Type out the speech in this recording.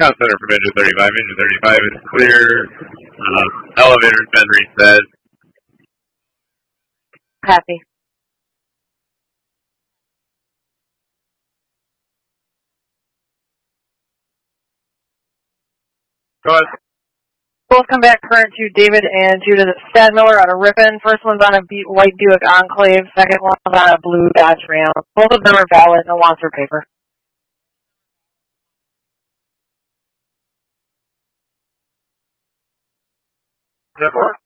Town Center from engine 35. Engine 35 is clear. Elevator's been reset. Happy. Go ahead. Both come back current to David and Judith Stadmiller on a Ripon. First one's on a white Buick Enclave. Second one's on a blue Dodge Ram. Both of them are valid. No wants for paper. Is that more?